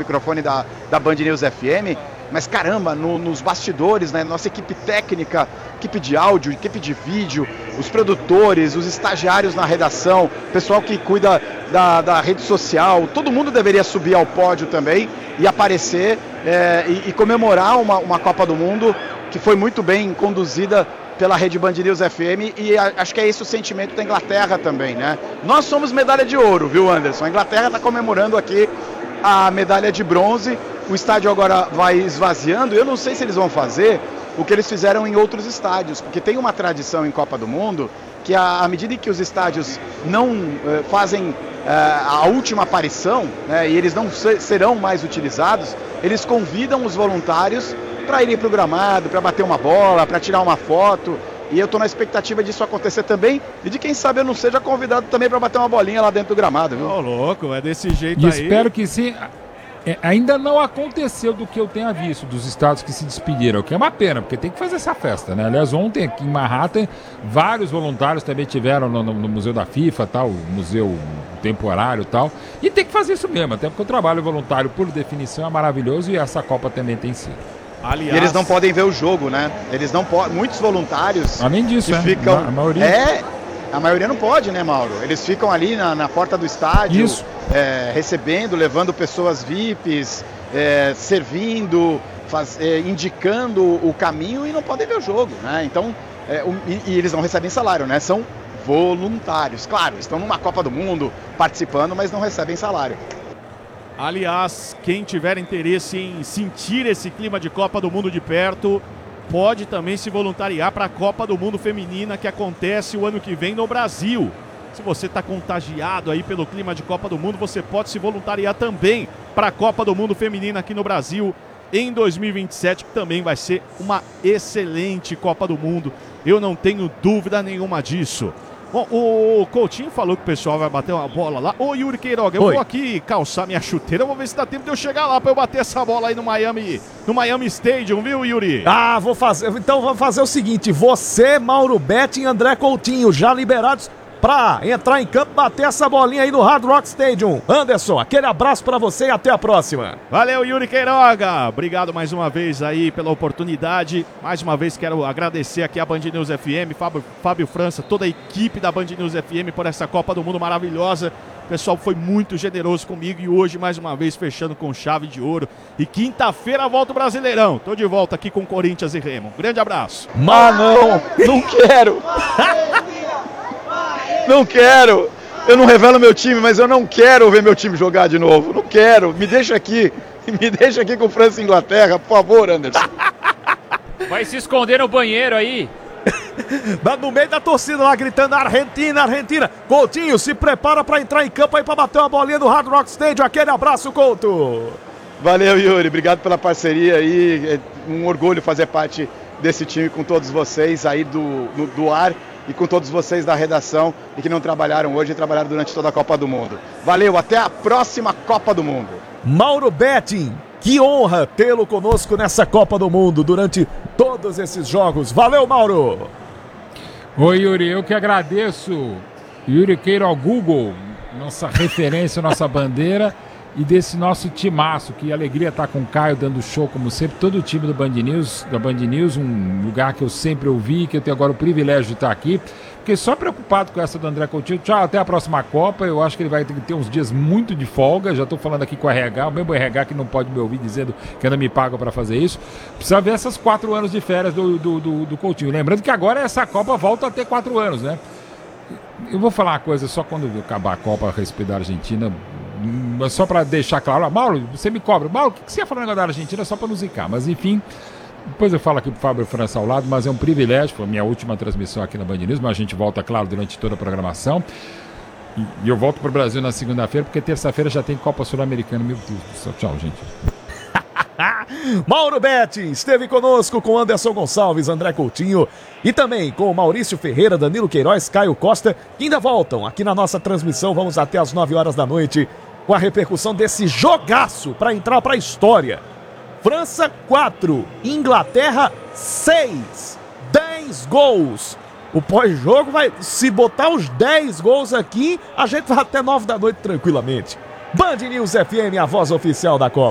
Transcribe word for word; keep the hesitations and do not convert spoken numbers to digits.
microfone da, da Band News F M, mas caramba, no, nos bastidores, né, nossa equipe técnica, equipe de áudio, equipe de vídeo, os produtores, os estagiários na redação, pessoal que cuida da, da rede social, todo mundo deveria subir ao pódio também e aparecer é, e, e comemorar uma, uma Copa do Mundo que foi muito bem conduzida pela Rede Band News F M, e a, acho que é esse o sentimento da Inglaterra também, né? Nós somos medalha de ouro, viu, Anderson? A Inglaterra está comemorando aqui a medalha de bronze, o estádio agora vai esvaziando, eu não sei se eles vão fazer o que eles fizeram em outros estádios, porque tem uma tradição em Copa do Mundo que à medida que os estádios não eh, fazem eh, a última aparição, né, e eles não serão mais utilizados, eles convidam os voluntários para irem para o gramado, para bater uma bola, para tirar uma foto, e eu estou na expectativa disso acontecer também, e de quem sabe eu não seja convidado também para bater uma bolinha lá dentro do gramado, viu? Ô, louco, é desse jeito e aí. Espero que sim. É, ainda não aconteceu do que eu tenha visto, dos estados que se despediram, o que é uma pena, porque tem que fazer essa festa, né? Aliás, ontem aqui em Manhattan, vários voluntários também tiveram no, no, no Museu da FIFA, tal, museu temporário e tal, e tem que fazer isso mesmo, até porque o trabalho voluntário, por definição, é maravilhoso, e essa Copa também tem sido. Aliás, e eles não podem ver o jogo, né? Eles não podem. Muitos voluntários. Além disso, que é, ficam. A maioria. É, a maioria não pode, né, Mauro? Eles ficam ali na, na porta do estádio, é, recebendo, levando pessoas V I Ps, é, servindo, faz, é, indicando o caminho, e não podem ver o jogo, né? Então, é, o, e, e eles não recebem salário, né? São voluntários. Claro, estão numa Copa do Mundo participando, mas não recebem salário. Aliás, quem tiver interesse em sentir esse clima de Copa do Mundo de perto, pode também se voluntariar para a Copa do Mundo Feminina, que acontece o ano que vem no Brasil. Se você está contagiado aí pelo clima de Copa do Mundo, você pode se voluntariar também para a Copa do Mundo Feminina aqui no Brasil em dois mil e vinte e sete, que também vai ser uma excelente Copa do Mundo. Eu não tenho dúvida nenhuma disso. Bom, o Coutinho falou que o pessoal vai bater uma bola lá. Ô, Yuri Queiroga, eu Oi. vou aqui calçar minha chuteira. Vou ver se dá tempo de eu chegar lá pra eu bater essa bola aí no Miami, no Miami Stadium, viu, Yuri? Ah, vou fazer. Então vamos fazer o seguinte: você, Mauro Betti e André Coutinho, já liberados pra entrar em campo, bater essa bolinha aí no Hard Rock Stadium. Anderson, aquele abraço pra você e até a próxima. Valeu, Yuri Queiroga. Obrigado mais uma vez aí pela oportunidade. Mais uma vez quero agradecer aqui a Band News F M, Fábio, Fábio França, toda a equipe da Band News F M por essa Copa do Mundo maravilhosa. O pessoal foi muito generoso comigo e hoje, mais uma vez, fechando com chave de ouro. E quinta-feira volta o Brasileirão. Tô de volta aqui com Corinthians e Remo. Um grande abraço. Ah, não! Não quero! Não quero! Eu não revelo meu time, mas eu não quero ver meu time jogar de novo. Não quero. Me deixa aqui. Me deixa aqui com França e Inglaterra, por favor, Anderson. Vai se esconder no banheiro aí. No meio da torcida lá, gritando Argentina, Argentina. Coutinho, se prepara para entrar em campo aí para bater uma bolinha no Hard Rock Stadium. Aquele abraço, Couto. Valeu, Yuri. Obrigado pela parceria aí. É um orgulho fazer parte desse time com todos vocês aí do, do, do ar. E com todos vocês da redação e que não trabalharam hoje e trabalharam durante toda a Copa do Mundo. Valeu, até a próxima Copa do Mundo. Mauro Betti, que honra tê-lo conosco nessa Copa do Mundo durante todos esses jogos. Valeu, Mauro. Oi, Yuri, eu que agradeço. Yuri Queiroga Google, nossa referência, nossa bandeira, e desse nosso timaço, que alegria estar com o Caio dando show como sempre, todo o time do Band News, da Band News, um lugar que eu sempre ouvi, que eu tenho agora o privilégio de estar aqui. Fiquei só preocupado com essa do André Coutinho. Tchau, até a próxima Copa. Eu acho que ele vai ter que ter uns dias muito de folga. Já estou falando aqui com o R H, o mesmo R H que não pode me ouvir dizendo que ainda me paga para fazer isso. Precisa ver essas quatro anos de férias do, do, do, do Coutinho. Lembrando que agora essa Copa volta a ter quatro anos, né? Eu vou falar uma coisa, só quando acabar a Copa a respeito da Argentina, só para deixar claro. Mauro, você me cobra. Mauro, o que você ia falar negócio da Argentina só para nos zicar? Mas enfim, depois eu falo aqui pro Fábio França ao lado, mas é um privilégio, foi a minha última transmissão aqui na Band News, mas a gente volta, claro, durante toda a programação. E, e eu volto pro Brasil na segunda-feira, porque terça-feira já tem Copa Sul-Americana. Meu Deus do céu. Tchau, gente. Mauro Betti esteve conosco com Anderson Gonçalves, André Coutinho e também com Maurício Ferreira, Danilo Queiroz, Caio Costa, que ainda voltam aqui na nossa transmissão. Vamos até às nove horas da noite com a repercussão desse jogaço para entrar para a história. França quatro, Inglaterra seis, dez gols. O pós-jogo vai, se botar os dez gols aqui, a gente vai até nove da noite tranquilamente. Band News F M, a voz oficial da Copa.